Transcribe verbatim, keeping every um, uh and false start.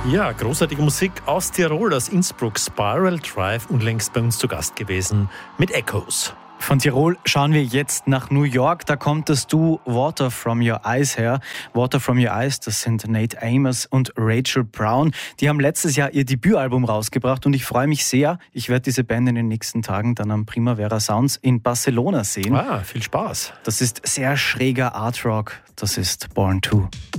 Ja, großartige Musik aus Tirol, aus Innsbruck, Spiral Drive, unlängst bei uns zu Gast gewesen mit Echoes. Von Tirol schauen wir jetzt nach New York. Da kommt das Duo Water From Your Eyes her. Water From Your Eyes, das sind Nate Amos und Rachel Brown. Die haben letztes Jahr ihr Debütalbum rausgebracht und ich freue mich sehr. Ich werde diese Band in den nächsten Tagen dann am Primavera Sounds in Barcelona sehen. Ah, viel Spaß. Das ist sehr schräger Art Rock. Das ist Born To.